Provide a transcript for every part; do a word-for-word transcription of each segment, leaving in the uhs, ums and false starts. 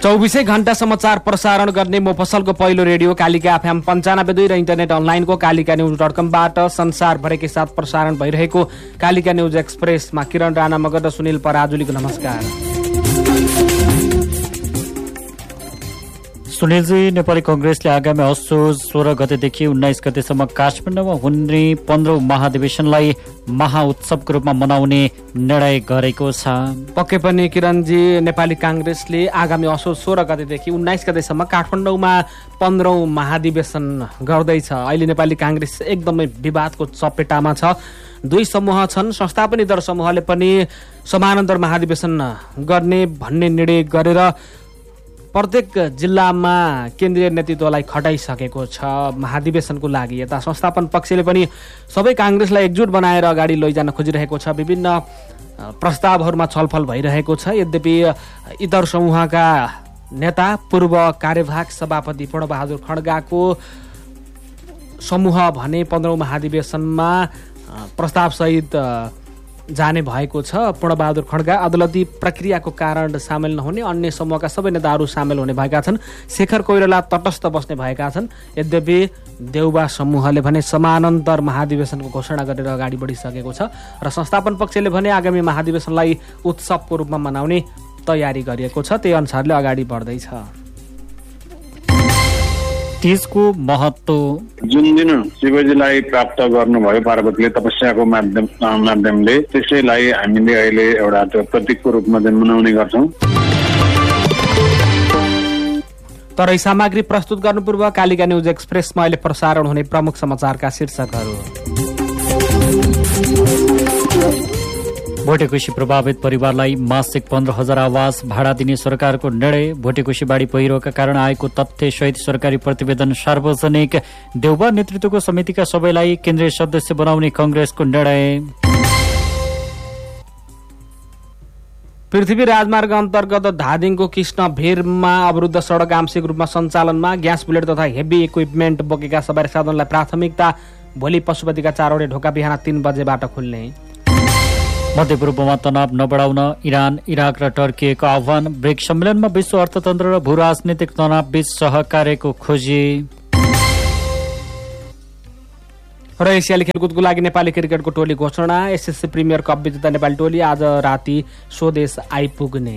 चौबिसै घण्टा समाचार प्रसारण गर्ने मोफसलको पहिलो रेडियो कालिका एफएम पन्चानब्बे दुई र इन्टरनेट अनलाइनको कालिका न्युज डट कमबाट संसारभरिकै साथ प्रसारण भइरहेको कालिका न्युज एक्सप्रेसमा किरण राणा मगर र सुनिल पराजुलीको नमस्कार। सुनिलजी, नेपाली कंग्रेसले आगामी असोज सोह्र गतेदेखि उन्नाइस गतेसम्म काठमाडौँमा हुने पन्ध्रौं महाधिवेशनलाई महाउत्सवको रूपमा मनाउने निर्णय गरेको छ। पक्कै पनि किरणजी, नेपाली कांग्रेसले आगामी असोज सोह्र गतेदेखि उन्नाइस गतेसम्म काठमाडौँमा पन्ध्रौं महाधिवेशन गर्दैछ। अहिले नेपाली कांग्रेस एकदमै विवादको चपेटामा छ। दुई समूह छन्। संस्थापन दल समूहले पनि समानान्तर महाधिवेशन गर्ने भन्ने निर्णय गरेर प्रत्येक जिल्लामा केन्द्रीय नेतृत्वलाई खटाइसकेको छ महाधिवेशनको लागि। यता संस्थापन पक्षले पनि सबै कांग्रेसलाई एकजुट बनाएर अगाडि लैजान खोजिरहेको छ। विभिन्न प्रस्तावहरूमा छलफल भइरहेको छ। यद्यपि इतर समूहका नेता पूर्व कार्यवाहक सभापति पूर्णबहादुर खड्गाको समूह भने पन्ध्रौं महाधिवेशनमा प्रस्तावसहित जाने भएको छ। पूर्णबहादुर खड्गा अदालती प्रक्रियाको कारण सामेल नहुने, अन्य समूहका सबै नेताहरू सामेल हुने भएका छन्। शेखर कोइराला तटस्थ बस्ने भएका छन्। यद्यपि देउबा समूहले भने समानान्तर महाधिवेशनको घोषणा गरेर अगाडि बढिसकेको छ र संस्थापन पक्षले भने आगामी महाधिवेशनलाई उत्सवको रूपमा मनाउने तयारी गरिएको छ। त्यही अनुसारले अगाडि बढ्दैछ। तीजको महत्व जुन दिन शिवजीलाई प्राप्त गर्नुभयो पार्वतीले तपस्याको माध्यम माध्यमले, त्यसैलाई हामीले अहिले एउटा प्रतीकको रूपमा चाहिँ मनाउने गर्छौँ। तर यी सामग्री प्रस्तुत गर्नु पूर्व कालिका न्युज एक्सप्रेसमा अहिले प्रसारण हुने प्रमुख समाचारका शीर्षकहरू। भोटेकोशी प्रभावित परिवारलाई मासिक पन्ध्र हजार आवास भाडा दिने सरकारको निर्णय। भोटेकोशी बाढी पहिरोका कारण आएको तथ्य सहित सरकारी प्रतिवेदन सार्वजनिक। देउबा नेतृत्वको समितिका सबैलाई केन्द्रीय सदस्य बनाउने कंग्रेसको निर्णय। पृथ्वी राजमार्ग अन्तर्गत धादिङको कृष्ण भेरमा अवरुद्ध सडक आंशिक रूपमा सञ्चालनमा। ग्यास बुलेट तथा हेभी इक्विपमेन्ट बोकेका सवारी साधनलाई प्राथमिकता। भोलि पशुपतिका चारवटै ढोका बिहान तीन बजेबाट खुल्ने। मध्यपूर्वमा तनाव नबढाउन इरान, इराक र टर्कीको आह्वान। ब्रिक्स सम्मेलनमा विश्व अर्थतन्त्र र भू राजनीतिक तनाव बीच सहकार्यको खोजी। र एसियाली खेलकुदको लागि नेपाली क्रिकेटको टोली घोषणा। एसएससी प्रिमियर कप विजेता नेपाली टोली आज राति स्वदेश आइपुग्ने।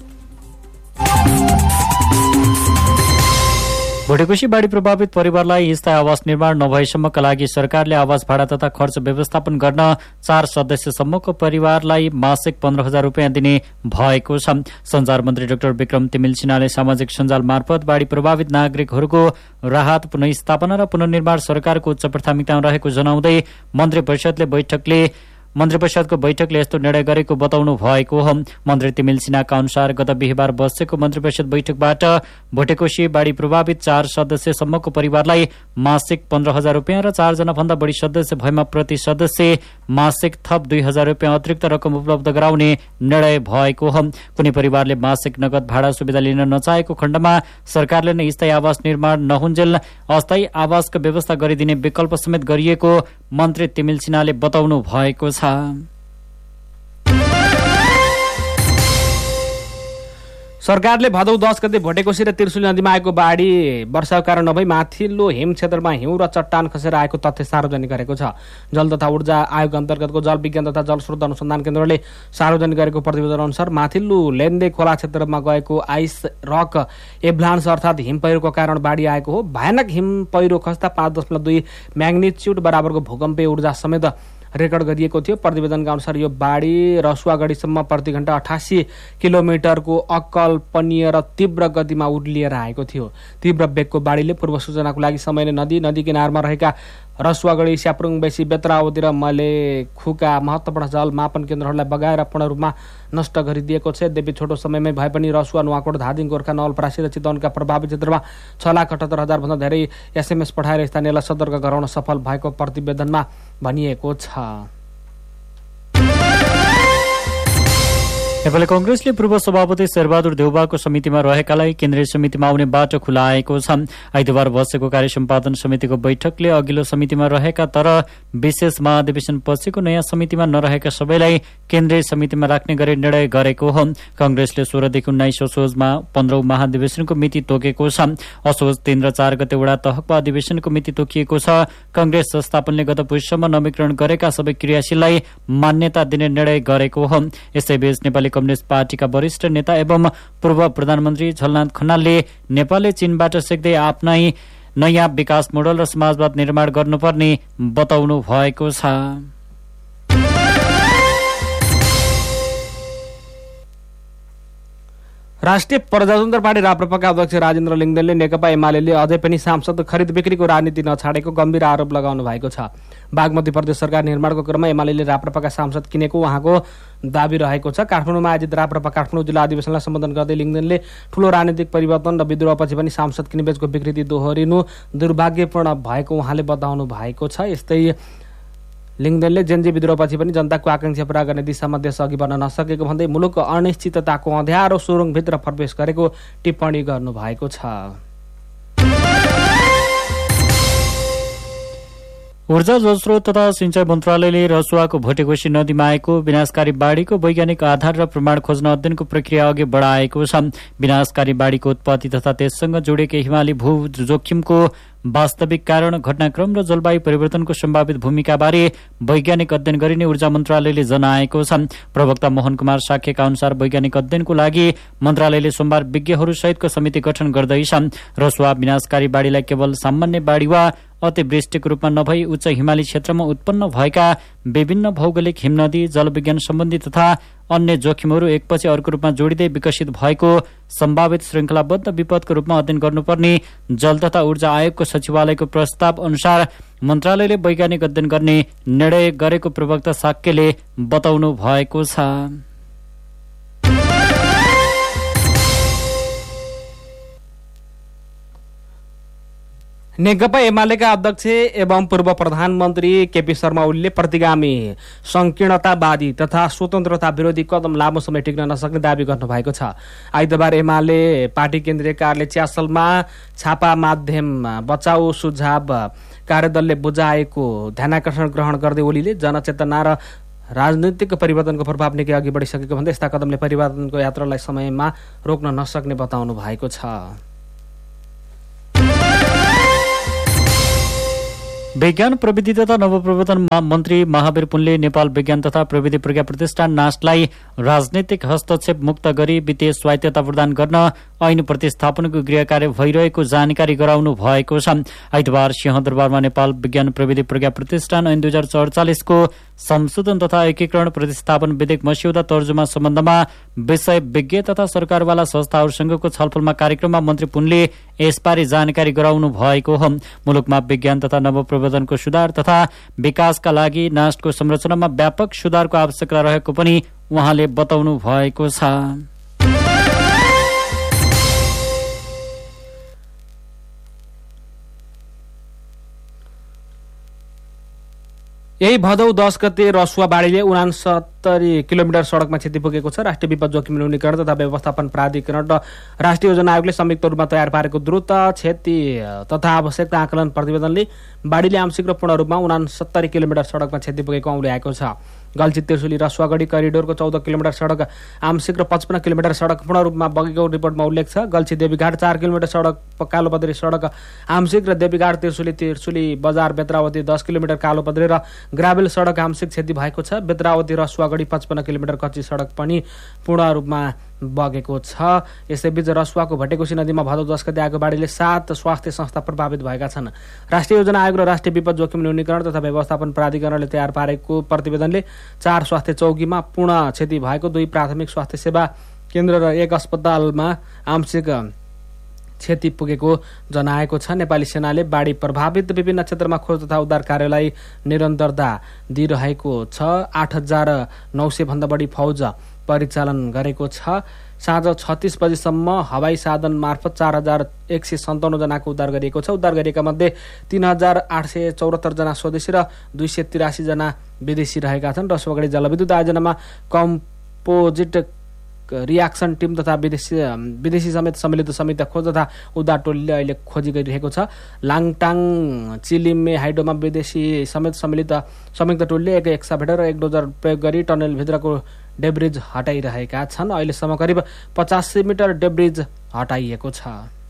भोटेकोशी बाढी प्रभावित परिवारलाई स्थायी आवास निर्माण नभएसम्मका लागि सरकारले आवास भाडा तथा खर्च व्यवस्थापन गर्न चार सदस्यसम्मको परिवारलाई मासिक पन्ध्र हजार रुपियाँ दिने भएको छ। संचार मन्त्री डाक्टर विक्रम तिमिल सिन्हाले सामाजिक सञ्जाल मार्फत बाढी प्रभावित नागरिकहरूको राहत, पुनर्स्थापना र पुनर्निर्माण सरकारको उच्च प्राथमिकता रहेको जनाउँदै मन्त्री परिषदले बैठकले मन्त्री परिषदको बैठकले यस्तो निर्णय गरेको बताउनु भएको हो। मन्त्री तिमिल सिन्हाका अनुसार गत बिहिबार बसेको मन्त्री परिषद बैठकबाट भोटेकोशी बाढी प्रभावित चार सदस्यसम्मको परिवारलाई मासिक पन्ध्र हजार रुपियाँ र चारजना भन्दा बढी सदस्य भएमा प्रति सदस्य मासिक थप दुई हजार रुपियाँ अतिरिक्त रकम उपलब्ध गराउने निर्णय भएको हो। कुनै परिवारले मासिक नगद भाडा सुविधा लिन नचाहेको खण्डमा सरकारले नै स्थायी आवास निर्माण नहुन्जेल अस्थायी आवासको व्यवस्था गरिदिने विकल्प समेत गरिएको मन्त्री तिमिल सिन्हाले बताउनु भएको छ। सरकारले भदौ दस गते भोटेकोशी र त्रिशुली नदीमा आएको बाढी वर्षाको कारण नभई माथिल्लो हिम क्षेत्रमा हिउँ र चट्टान खसेर आएको तथ्य सार्वजनिक गरेको छ। जल तथा ऊर्जा आयोग अन्तर्गतको जल विज्ञान तथा जल स्रोत अनुसन्धान केन्द्रले सार्वजनिक गरेको प्रतिवेदन अनुसार माथिल्लो लेन्दे खोला क्षेत्रमा गएको आइस रक एभलान्स अर्थात हिम पहिरोको कारण बाढी आएको हो। भयानक हिम पहिरो खस्दा पाँच दशमलव दुई म्याग्निच्युड बराबरको भूकम्पीय ऊर्जा समेत रेकर्ड गरिएको थियो। प्रतिवेदनका अनुसार यो बाढी रसुवागढीसम्म प्रति घण्टा अठासी किलोमिटरको अकल्पनीय र तीव्र गतिमा उर्लिएर आएको थियो। तीव्र वेगको बाढीले पूर्व सूचनाको लागि समयले नदी नदी किनारमा रहेका रसुवागढी, स्यापुङ, बेसी, बेत्रावती र मलेखुका महत्त्वपूर्ण जल मापन केन्द्रहरूलाई बगाएर पूर्ण रूपमा नष्ट गरिदिएको छ। यद्यपि छोटो समयमै भए पनि रसुवा, नुवाकोट, धादिङ, गोर्खा, नवलपरासी र चितवनका प्रभावित क्षेत्रमा छ लाख अठहत्तर हजार भन्दा धेरै एसएमएस पठाएर स्थानीयलाई सतर्क गराउन सफल भएको प्रतिवेदनमा भनिएको छ। नेपाली कंग्रेसले पूर्व सभापति शेरबहादुर देउबाको समितिमा रहेकालाई केन्द्रीय समितिमा आउने बाटो खुलाएको छ। आइतबार बसेको कार्य सम्पादन समितिको बैठकले अघिल्लो समितिमा रहेका तर विशेष महाधिवेशन पछिको नयाँ समितिमा नरहेका सबैलाई केन्द्रीय समितिमा राख्ने गरी निर्णय गरेको हो। कंग्रेसले सोह्रदेखि उन्नाइस असोजमा पन्ध्रौं महाधिवेशनको मिति तोकेको छ। असोज तीन र चार गते वडा तहको अधिवेशनको मिति तोकिएको छ। कंग्रेस संस्थापनले गत पुससम्म नवीकरण गरेका सबै क्रियाशीललाई मान्यता दिने निर्णय गरेको हो। यसैबीच नेपाली कम्युनिस्ट पार्टीका वरिष्ठ नेता एवं पूर्व प्रधानमन्त्री झलनाथ खनालले नेपालले चीनबाट सिक्दै आफ्नै नयाँ विकास मोडल र समाजवाद निर्माण गर्नुपर्ने बताउनु भएको छ। राष्ट्रिय प्रजातन्त्र पार्टी राप्रपाका अध्यक्ष राजेन्द्र लिङ्गदेनले नेकपा एमाले अझै पनि सांसद खरिद बिक्रीको राजनीति नछाडेको गम्भीर आरोप लगाउनु भएको छ। बागमती प्रदेश सरकार निर्माणको क्रममा एमाले राप्रपाका सांसद किनेको उहाँको दाबी रहेको छ। काठमाडौँमा आयोजित राप्रपा काठमाडौँ जिल्ला अधिवेशनलाई सम्बोधन गर्दै लिङ्गदेनले ठूलो राजनीतिक परिवर्तन र विद्रोहपछि पनि सांसद किनेबेचको विकृति दोहोरिनु दुर्भाग्यपूर्ण भएको उहाँले बताउनु भएको छ। यस्तै लिङ्गदेनले जेनजी विद्रोहपछि पनि जनताको आकांक्षा पूरा गर्ने दिशामा देश अघि बढ्न नसकेको भन्दै मुलुकको अनिश्चितताको अँध्यारो सुरुङभित्र प्रवेश गरेको टिप्पणी गर्नुभएको छ। ऊर्जा जलस्रोत तथा सिंचाई मन्त्रालयले रसुवाको भोटेकोशी नदीमा आएको विनाशकारी बाढीको वैज्ञानिक आधार र प्रमाण खोज्न अध्ययनको प्रक्रिया अघि बढाएको छ। विनाशकारी बाढीको उत्पत्ति तथा त्यससँग जोडिएकै हिमाली भू जोखिमको वास्तविक कारण, घटनाक्रम र जलवायु परिवर्तनको सम्भावित भूमिकाबारे वैज्ञानिक अध्ययन गरिने ऊर्जा मन्त्रालयले जनाएको छ। प्रवक्ता मोहन कुमार साक्यका अनुसार वैज्ञानिक अध्ययनको लागि मन्त्रालयले सोमबार विज्ञहरू सहितको समिति गठन गर्दैछ। रसुवा विनाशकारी बाढीलाई केवल सामान्य बाढी वा अतिवृष्टिको रूपमा नभई उच्च हिमाली क्षेत्रमा उत्पन्न भएका विभिन्न भौगोलिक हिमनदी, जलविज्ञान सम्बन्धी तथा अन्य जोखिमहरू एकपछि अर्को रूपमा जोडिँदै विकसित भएको सम्भावित श्रृङ्खलाबद्ध विपदको रूपमा अध्ययन गर्नुपर्ने जल तथा ऊर्जा आयोगको सचिवालयको प्रस्ताव अनुसार मन्त्रालयले वैज्ञानिक अध्ययन गर्ने निर्णय गरेको प्रवक्ता साक्यले बताउनु भएको छ। नेकपा एमालेका अध्यक्ष एवं पूर्व प्रधानमन्त्री केपी शर्मा ओलीले प्रतिगामी संकीर्णतावादी तथा स्वतन्त्रता विरोधी कदम लामो समय टिक्न नसक्ने दावी गर्नुभएको छ। आइतबार एमाले पार्टी केन्द्रीय कार्यालय च्यासलमा छापा माध्यम बचाउ सुझाव कार्यदलले बुझाएको ध्यानाकर्षण ग्रहण गर्दै ओलीले जनचेतना र राजनीतिक परिवर्तनको प्रभाव निकै अघि बढिसकेको भन्दै यस्ता कदमले परिवर्तनको यात्रालाई समयमा रोक्न नसक्ने बताउनु भएको छ। विज्ञान प्रविधि तथा नवप्रवर्तन मन्त्री महावीर पुनले नेपाल विज्ञान तथा प्रविधि प्रज्ञा प्रतिष्ठान नास्टलाई राजनैतिक हस्तक्षेप मुक्त गरी वित्तीय स्वायत्तता प्रदान गर्न ऐन प्रतिस्थापनको गृह कार्य भइरहेको जानकारी गराउनु भएको छ। आइतबार सिंहदरबारमा नेपाल विज्ञान प्रविधि प्रज्ञा प्रतिष्ठान ऐन दुई हजार चौचालिसको संशोधन तथा एकीकरण प्रतिस्थापन विधेयक मस्यौदा तर्जुमा सम्बन्धमा विषय विज्ञ तथा सरकारवाला संस्थाहरूसँगको छलफलमा कार्यक्रममा मन्त्री पुनले यसबारे जानकारी गराउनु भएको हो। मुलुकमा विज्ञान तथा नवप्रवर्तनको सुधार तथा विकासका लागि नास्टको संरचनामा व्यापक सुधारको आवश्यकता रहेको पनि उहाँले बताउनु भएको छ। यही भदौ दस गते रसुवा बाढीले उनासत्तरी किलोमिटर सड़कमा क्षति पुगेको छ। राष्ट्रिय विपद जोखिम न्यूनीकरण तथा व्यवस्थापन प्राधिकरण र राष्ट्रिय योजना आयोगले संयुक्त रूपमा तयार पारेको द्रुत क्षति तथा आवश्यकता आकलन प्रतिवेदनले बाढीले आंशिक र पूर्ण रूपमा उनासत्तरी किलोमिटर सड़कमा क्षति पुगेको औल्याएको छ। गल्छी त्रिशुली रसुवागढी करिडोरको चौध किलोमिटर सड़क आंशिक र पचपन्न किलोमिटर सड़क पूर्ण रूपमा बगेको रिपोर्टमा उल्लेख छ। गल्छी देवीघाट चार किलोमिटर सड़क कालोपदरी सड़क आंशिक र देवीघाट त्रिशुली त्रिशुली बजार बेत्रावती दस किलोमिटर कालोपदरी र ग्राभेल सड़क आंशिक क्षति भएको छ। बेत्रावती रसुवागढी पचपन्न किलोमिटर कच्ची सड़क पनि पूर्ण रूपमा बगेको छ। यसैबीच रसुवाको भटेकोशी नदीमा भदौ दस गते आएको बाढीले सात स्वास्थ्य संस्था प्रभावित भएका छन्। राष्ट्रिय योजना आयोग र राष्ट्रिय विपद जोखिम न्यूनीकरण तथा व्यवस्थापन प्राधिकरणले तयार पारेको प्रतिवेदनले चार स्वास्थ्य चौकीमा पूर्ण क्षति भएको, दुई प्राथमिक स्वास्थ्य सेवा केन्द्र र एक अस्पतालमा आंशिक क्षति पुगेको जनाएको छ। नेपाली सेनाले बाढी प्रभावित विभिन्न क्षेत्रमा खोज तथा उद्धार कार्यलाई निरन्तरता दिइरहेको छ। आठ हजार नौ सय भन्दा बढी फौज परिचालन गरेको छ। साँझ छत्तीस बजीसम्म हवाई साधन मार्फत चार हजार एक सय सन्ताउन्न जनाको उद्धार गरिएको छ। उद्धार गरिएका मध्ये तीन हजार आठ सय चौरात्तर जना स्वदेशी र दुई सय तिरासी जना विदेशी रहेका छन्। रसुवागढी जलविद्युत आयोजनामा कम्पोजिट रियाक्सन टिम तथा विदेशी विदेशी समेत सम्मिलित समिति खोज तथा उद्धार टोलीले अहिले खोजी गरिरहेको छ। लाङटाङ चिलिमे हाइडोमा विदेशी समेत सम्मिलित संयुक्त टोलीले एक एक्साभेटर र एक डोजर प्रयोग गरी टनलभित्रको डेब्रिज हटाइरहेका छन्। अहिलेसम्म करिब पचासी मिटर डेब्रिज हटाइएको छ।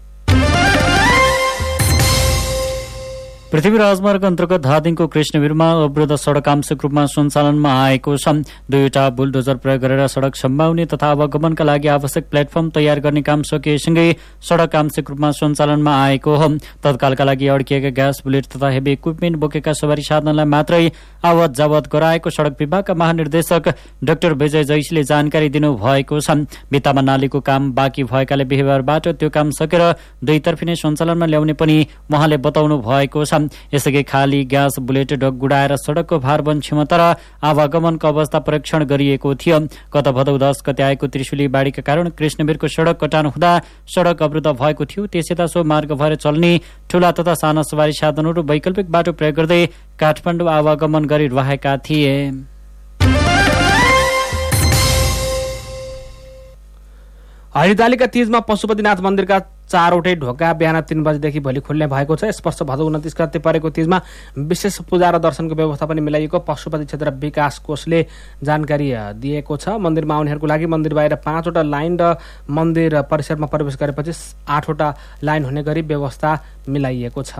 पृथ्वी राजमार्ग अन्तर्गत धादिङको कृष्णवीरमा अवरुद्ध सडक आंशिक रूपमा सञ्चालनमा आएको छ। दुईवटा बुलडोजर प्रयोग गरेर सडक सम्भाउने तथा आवागमनका लागि आवश्यक प्लेटफर्म तयार गर्ने काम सकिएसँगै सडक आंशिक रूपमा सञ्चालनमा आएको हो। तत्कालका लागि अड्किएका ग्यास बुलेट तथा हेभी इक्विपमेन्ट बोकेका सवारी साधनलाई मात्रै आवत जावत गराएको सडक विभागका महानिर्देशक डाक्टर विजय जैसीले जानकारी दिनुभएको छ। भित्तामा नालीको काम बाँकी भएकाले बिहिबारबाट त्यो काम सकेर दुईतर्फी नै सञ्चालनमा ल्याउने पनि उहाँले बताउनु भएको छ। यसअघि खाली ग्यास बुलेट गुडाएर सडकको भारवन क्षमता र आवागमनको अवस्था परीक्षण गरिएको थियो। गत भदौ दस गते आएको त्रिशुली बाढीका कारण कृष्णवीरको सडक कटान हुँदा सडक अवरुद्ध भएको थियो। त्यसैता सो मार्ग भएर चल्ने ठूला तथा साना सवारी साधनहरू वैकल्पिक बाटो प्रयोग गर्दै काठमाडौँ आवागमन गरिरहेका थिए। हरितालिका तीजमा पशुपतिनाथ मन्दिरका चारवटै ढोका बिहान तीन बजेदेखि भोलि खुल्ने भएको छ। यस वर्ष भदौ उन्तिस गते परेको तीजमा विशेष पूजा र दर्शनको व्यवस्था पनि मिलाइएको पशुपति क्षेत्र विकास कोषले जानकारी दिएको छ। मन्दिरमा आउनेहरूको लागि मन्दिर बाहिर पाँचवटा लाइन र मन्दिर परिसरमा प्रवेश गरेपछि आठवटा लाइन हुने गरी व्यवस्था मिलाइएको छ।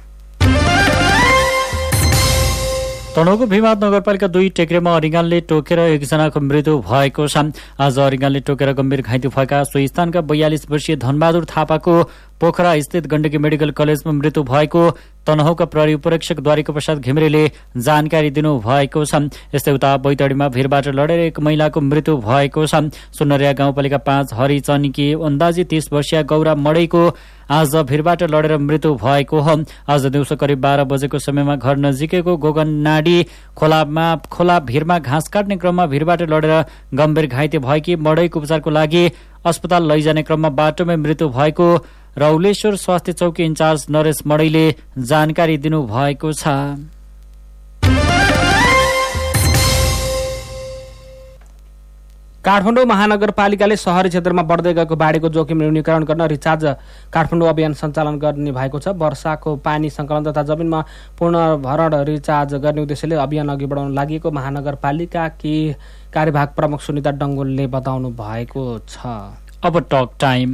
तनहुँको भीमहाट नगरपालिका दुई टेक्रेमा अरिगालले टोकेर एकजनाको मृत्यु भएको छ। आज अरिगालले टोकेर गम्भीर घाइते भएका सो स्थानका बयालिस वर्षीय धनबहादुर थापाको पोखरा स्थित गण्डकी मेडिकल कलेजमा मृत्यु भएको तनहुँका प्रहरी उपरीक्षक द्वारिका प्रसाद घिमिरेले जानकारी दिनुभएको छ। यस्तै उता बैतडीमा भिरबाट लडेर एक महिलाको मृत्यु भएको छ। सुनरिया गाउँपालिका पाँच हरिचनीकी अन्दाजी तीस वर्षीय गौरा मडैको आज भिरबाट लडेर मृत्यु भएको हो। आज दिउँसो करिब बाह्र बजेको समयमा घर नजिकैको गोगननाडी खोलामा खोला भिरमा घाँस काट्ने क्रममा भिरबाट लडेर गम्भीर घाइते भएकी मडैको उपचारको लागि अस्पताल लैजाने क्रममा बाटोमै मृत्यु भएको रौलेश्वर स्वास्थ्य चौकी इन्चार्ज नरेश मडैले जानकारी दिनुभएको छ। काठमाडौँ महानगरपालिकाले शहरी क्षेत्रमा बढ्दै गएको बाढीको जोखिम न्यूनीकरण गर्न रिचार्ज काठमाडौँ अभियान सञ्चालन गर्ने भएको छ। वर्षाको पानी संकलन तथा जमिनमा पुनर्भरण रिचार्ज गर्ने उद्देश्यले अभियान अघि बढाउन लागि महानगरपालिकाकी कार्यवाहक प्रमुख सुनिता डङ्गोलले बताउनु भएको छ। अब टक टाइम।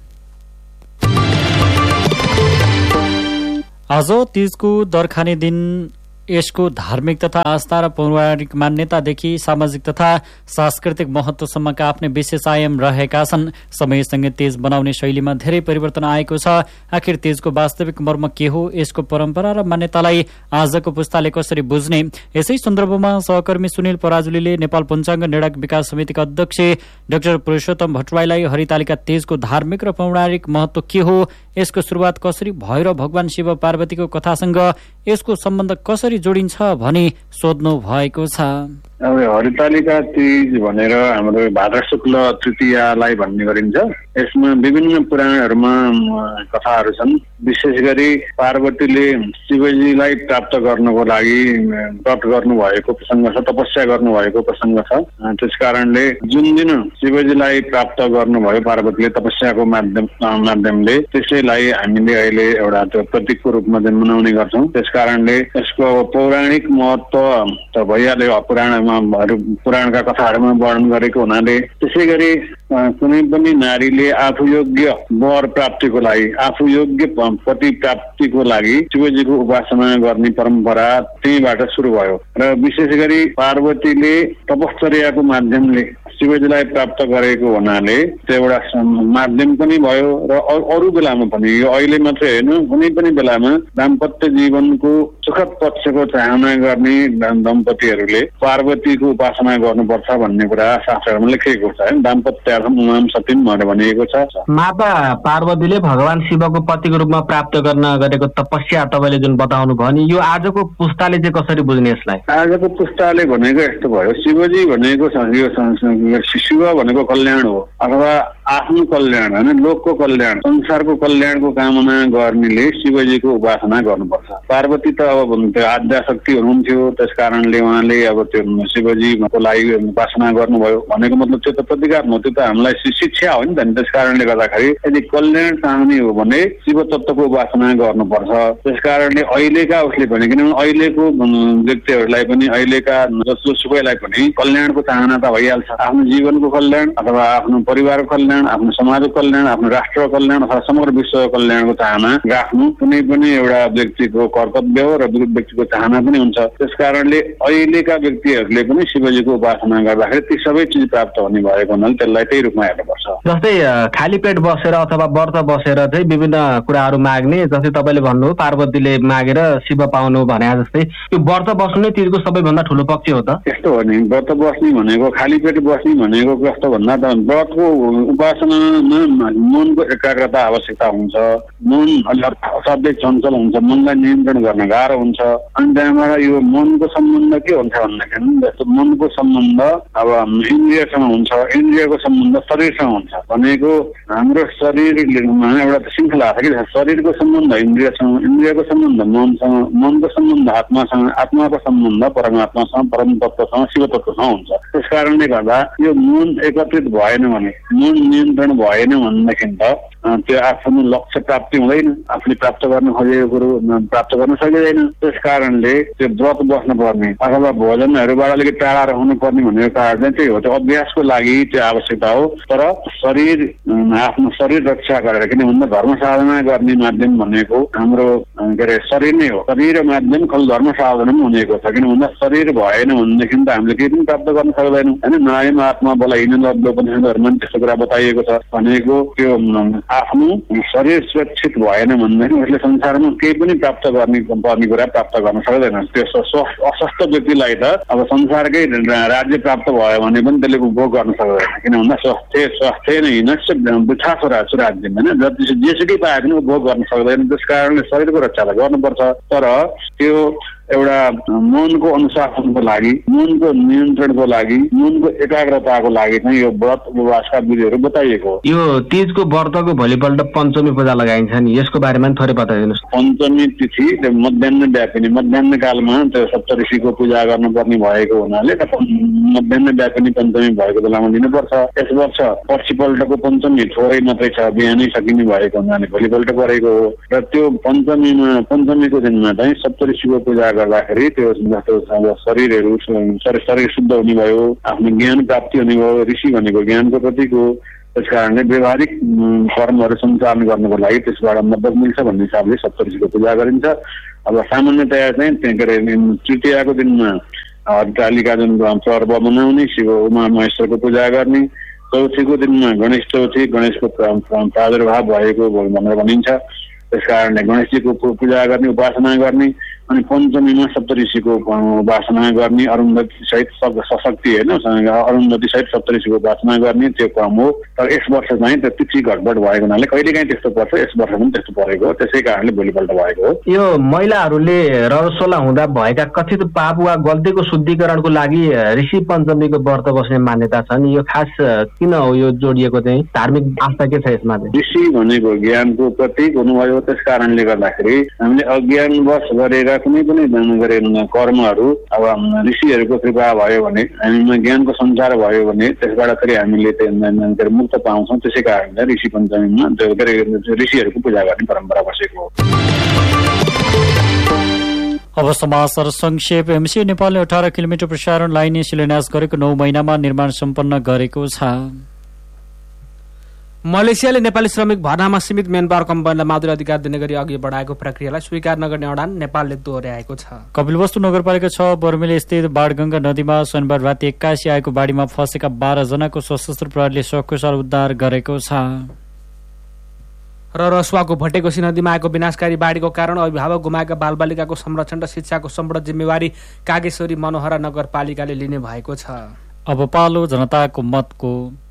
आज तीजको दरखाने दिन यसको धार्मिक तथा आस्था र पौराणिक मान्यतादेखि सामाजिक तथा सांस्कृतिक महत्वसम्मका आफ्नै विशेष आयाम रहेका छन्। समयसँगै तीज बनाउने शैलीमा धेरै परिवर्तन आएको छ। आखिर तीजको वास्तविक मर्म के हो, यसको परम्परा र मान्यतालाई आजको पुस्ताले कसरी बुझ्ने, यसै सन्दर्भमा सहकर्मी सुनिल पराजुलीले नेपाल पञ्चाङ्ग निर्णायक विकास समितिका अध्यक्ष डाक्टर पुरुषोत्तम भट्टराईलाई हरितालिका तीजको धार्मिक र पौराणिक महत्व के हो, यसको सुरुवात कसरी भयो र भगवान शिव पार्वतीको कथासँग यसको सम्बन्ध कसरी जोडिन्छ भनी सोध्नु भएको छ। अब हरितालिका तीज भनेर हाम्रो भाद्र शुक्ल तृतीयालाई भन्ने गरिन्छ। यसमा विभिन्न पुराणहरूमा कथाहरू छन्। विशेष गरी पार्वतीले शिवजीलाई प्राप्त गर्नको लागि व्रत गर्नुभएको प्रसङ्ग छ, तपस्या गर्नुभएको प्रसङ्ग छ। त्यस कारणले जुन दिन शिवजीलाई प्राप्त गर्नुभयो पार्वतीले तपस्याको माध्यम माध्यमले त्यसैलाई हामीले अहिले एउटा त्यो प्रतीकको रूपमा चाहिँ मनाउने गर्छौँ। त्यस कारणले यसको पौराणिक महत्व त भइहाल्यो, पुराणमा पुराणका कथाहरूमा वर्णन गरेको हुनाले। त्यसै गरी कुनै पनि नारीले आफू योग्य वर प्राप्तिको लागि, आफू योग्य पति प्राप्तिको लागि शिवजीको उपासना गर्ने परम्परा त्यहीबाट सुरु भयो र विशेष गरी पार्वतीले तपश्चर्याको माध्यमले शिवजीलाई प्राप्त गरेको हुनाले त्यो एउटा माध्यम पनि भयो र अरू बेलामा पनि, यो अहिले मात्रै होइन, कुनै पनि बेलामा दाम्पत्य जीवनको सुखद पक्षको चाहना गर्ने दम्पतिहरूले पार्वतीको उपासना गर्नुपर्छ भन्ने कुरा शास्त्रहरूमा लेखिएको छ। दाम्पत्यार्थम उमाम सतीम भनेर भनिएको छ। माता पार्वतीले भगवान शिवको पतिको रूपमा प्राप्त गर्न गरेको तपस्या तपाईँले जुन बताउनु भयो नि, यो आजको पुस्ताले चाहिँ कसरी बुझ्ने यसलाई? आजको पुस्ताले भनेको यस्तो भयो, शिवजी भनेको शिव भनेको कल्याण हो, अथवा आफू आफ्नो कल्याण होइन लोकको कल्याण संसारको कल्याणको कामना गर्नेले शिवजीको उपासना गर्नुपर्छ। पार्वती त अब त्यो आद्याशक्ति हुनुहुन्थ्यो, त्यस कारणले उहाँले अब त्यो शिवजीको लागि उपासना गर्नुभयो भनेको मतलब त्यो त प्रतिकार हो, त्यो त हामीलाई शिक्षा हो नि त। त्यस कारणले गर्दाखेरि यदि कल्याण चाहने हो भने शिव तत्त्वको उपासना गर्नुपर्छ। त्यस कारणले अहिलेका उसले भने किनभने अहिलेको व्यक्तिहरूलाई पनि अहिलेका जसोसुकैलाई पनि कल्याणको चाहना त भइहाल्छ। आफ्नो जीवनको कल्याण अथवा आफ्नो परिवारको कल्याण, आफ्नो समाजको कल्याण, आफ्नो राष्ट्रको कल्याण अथवा समग्र विश्वको कल्याणको चाहना राख्नु कुनै पनि एउटा व्यक्तिको कर्तव्य हो र व्यक्तिको चाहना पनि हुन्छ। त्यस कारणले अहिलेका व्यक्तिहरूले पनि शिवजीको उपासना गर्दाखेरि ती सबै चिज प्राप्त हुने भएको हुनाले त्यसलाई त्यही रूपमा हेर्नुपर्छ। जस्तै खाली पेट बसेर अथवा व्रत बसेर चाहिँ विभिन्न कुराहरू माग्ने, जस्तै तपाईँले भन्नुभयो पार्वतीले मागेर शिव पाउनु भने जस्तै यो व्रत बस्नु नै तिजको सबैभन्दा ठुलो पक्ष हो त? यस्तो हो नि, व्रत बस्ने भनेको खाली पेट बस्ने भनेको कस्तो भन्दा त व्रतको उपासनामा मनको एकाग्रता आवश्यकता हुन्छ। मन अलिक असाध्यै चञ्चल हुन्छ, मनलाई नियन्त्रण गर्न गाह्रो हुन्छ। अनि त्यहाँबाट यो मनको सम्बन्ध के हुन्छ भन्दाखेरि जस्तो मनको सम्बन्ध अब इन्द्रियसँग हुन्छ, इन्द्रियको सम्बन्ध शरीरसँग हुन्छ। भनेको हाम्रो शरीरमा एउटा श्रृङ्खला छ कि शरीरको सम्बन्ध इन्द्रियसँग, इन्द्रियको सम्बन्ध मनसँग, मनको सम्बन्ध आत्मासँग, आत्माको सम्बन्ध परमात्मासँग, परम तत्त्वसँग, शिव तत्त्वसँग हुन्छ। त्यस कारणले गर्दा यो मन एकत्रित भएन भने, मन नियन्त्रण भएन भनेदेखि त त्यो आफ्नो लक्ष्य प्राप्ति हुँदैन, आफूले प्राप्त गर्न खोजेको कुरो प्राप्त गर्न सकिँदैन। त्यस कारणले त्यो व्रत बस्नुपर्ने अथवा भोजनहरूबाट अलिकति टाढा रहनु पर्ने भनेको कारण चाहिँ त्यही हो। त्यो अभ्यासको लागि त्यो आवश्यकता हो। तर शरीर आफ्नो शरीर रक्षा गरेर, किन भन्दा धर्म साधना गर्ने माध्यम भनेको हाम्रो के अरे शरीर नै हो। शरीर माध्यम खल धर्म साधना पनि हुनेको छ। किन भन्दा शरीर भएन भनेदेखि त हामीले केही पनि प्राप्त गर्न सक्दैनौँ होइन। नायम आत्मा बलहीन उपनिषदहरूमा पनि त्यस्तो कुरा बताइएको छ। भनेको त्यो आफ्नो शरीर सुरक्षित भएन भनेदेखि उसले संसारमा केही पनि प्राप्त गर्ने पर्ने कुरा प्राप्त गर्न सक्दैन। त्यो अस्वस्थ व्यक्तिलाई त अब संसारकै राज्य प्राप्त भयो भने पनि त्यसले उपभोग गर्न सक्दैन। किन भन्दा स्वास्थ्य स्वास्थ्य नै हिँड्छ वृथा छोराछु राज्य होइन, जति जेसुकै पाए पनि उपभोग गर्न सक्दैन। त्यस कारणले शरीरको रक्षा त गर्नुपर्छ। तर त्यो एउटा मनको अनुशासनको लागि, मनको नियन्त्रणको लागि, मनको एकाग्रताको लागि चाहिँ यो व्रत उपवासका विधिहरू बताइएको हो। यो तीजको व्रतको भोलिपल्ट पञ्चमी पूजा लगाइन्छ नि, यसको बारेमा पनि थोरै बताइदिनुहोस्। पञ्चमी तिथि मध्याह्न व्यापिनी, मध्याह्न कालमा त्यो सप्तऋषिको पूजा गर्नुपर्ने भएको हुनाले मध्याह्न व्यापिनी पञ्चमी भएको बेलामा लिनुपर्छ। यस वर्ष पर्सिपल्टको पञ्चमी थोरै मात्रै छ, बिहानै सकिने भएको हुनाले भोलिपल्ट गरेको हो। र त्यो पञ्चमीमा पञ्चमीको दिनमा चाहिँ सप्तऋषिको पूजा गर्दाखेरि त्यो जस्तो शरीरहरू शरीर शुद्ध हुने भयो, आफ्नो ज्ञान प्राप्ति हुने भयो। ऋषि भनेको ज्ञानको प्रतीक हो। त्यस कारणले व्यवहारिक कर्महरू सञ्चालन गर्नको लागि त्यसबाट मद्दत मिल्छ भन्ने हिसाबले सप्तऋषिको पूजा गरिन्छ। अब सामान्यतया चाहिँ के अरे तृतीयाको दिनमा हरितालिका जुन पर्व मनाउने, शिव उमा महेश्वरको पूजा गर्ने, चौथीको दिनमा गणेश चौथी, गणेशको प्रादुर्भाव भएको भनेर भनिन्छ। त्यस कारणले गणेशजीको पूजा गर्ने, उपासना गर्ने, अनि पञ्चमीमा सप्तऋषिको उपासना गर्ने, अरुन्धती सहित सशक्ति होइन अरुन्धती सहित सप्तऋषिको उपासना गर्ने त्यो क्रम हो। तर यस वर्ष चाहिँ त्यो तिथि घटबड भएको हुनाले कहिलेकाहीँ त्यस्तो पर्छ, यस वर्ष पनि त्यस्तो परेको हो। त्यसै कारणले भोलिपल्ट भएको हो। यो महिलाहरूले रजस्वला हुँदा भएका कथित पाप वा गल्तीको शुद्धिकरणको लागि ऋषि पञ्चमीको व्रत बस्ने मान्यता छ नि, यो खास किन हो यो जोडिएको चाहिँ धार्मिक आस्था के छ यसमा? ऋषि भनेको ज्ञानको प्रतीक हुनुभयो। त्यस कारणले गर्दाखेरि हामीले अज्ञानवश गरेर कुनै पनि कर्महरू अब ऋषिहरूको कृपा भयो भने, हामीमा ज्ञानको सञ्चार भयो भने त्यसबाट फेरि हामीले मुक्त पाउँछौँ। त्यसै कारणले ऋषि पञ्चमीमा ऋषिहरूको पूजा गर्ने परम्परा बसेको हो। अब समाचार संक्षेप। एमसी नेपालले अठार किलोमिटर प्रसारण लाइन शिलान्यास गरेको नौ महिनामा निर्माण सम्पन्न गरेको छ। मलेसियाले नेपाली श्रमिक भर्नामा सीमित मेनपावर कम्पनीलाई मातृ अधिकार दिने गरी अघि बढाएको प्रक्रियालाई स्वीकार नगर्ने अडान नेपालले दोहोर्याएको छ। कपिलवस्तु नगरपालिका छ बर्मेली स्थित बाणगंगा नदीमा शनिबार राति एक्कासी आएको बाढीमा फँसेका बाह्र जनाको सशस्त्र प्रहरीले सकुशल उद्धार गरेको छ। र रसुवाको भटेकोसी नदीमा आएको विनाशकारी बाढीको कारण अभिभावक गुमाएका बालबालिकाको संरक्षण र शिक्षाको सम्पूर्ण जिम्मेवारी कागेश्वरी मनोहरा नगरपालिकाले लिने भएको छ। अब पालो जनताको मतको।